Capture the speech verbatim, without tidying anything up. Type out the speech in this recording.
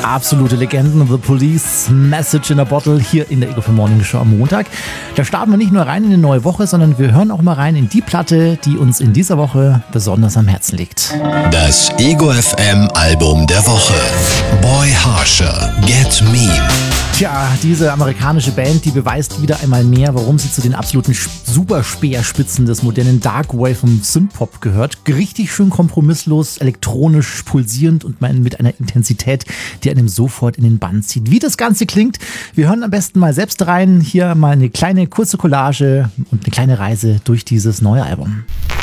Absolute Legenden, The Police, Message in a Bottle, hier in der Ego für Morning Show am Montag. Da starten wir nicht nur rein in eine neue Woche, sondern wir hören auch mal rein in die Platte, die uns in dieser Woche besonders am Herzen liegt. Das Ego F M Album der Woche. Boy Harsher, Get Mean. Tja, diese amerikanische Band, die beweist wieder einmal mehr, warum sie zu den absoluten Superspeerspitzen des modernen Darkwave und Synthpop gehört. Richtig schön kompromisslos, elektronisch, pulsierend und mit einer Intensität, die einem sofort in den Bann zieht. Wie das Ganze klingt, wir hören am besten mal selbst rein. Hier mal eine kleine kurze Collage und eine kleine Reise durch dieses neue Album.